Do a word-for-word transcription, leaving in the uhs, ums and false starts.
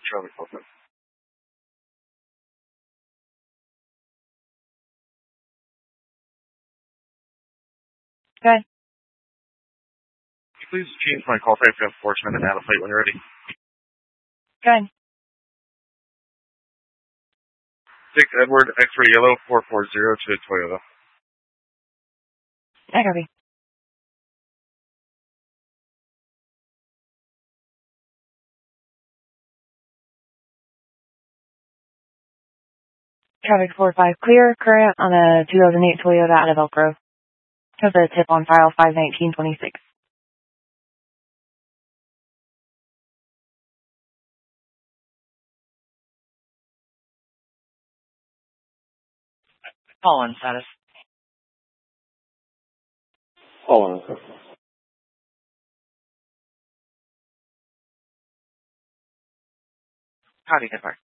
Charlie Fulton. Okay. Please change my call type to enforcement and add a plate when you're ready. Okay. Six Edward X-ray Yellow four four zero to Toyota. I copy. Traffic four five clear, current on a two thousand eight Toyota out of Elk Grove. Has a tip on file five nineteen twenty-six. Call in status. Hold on. Howdy, good part.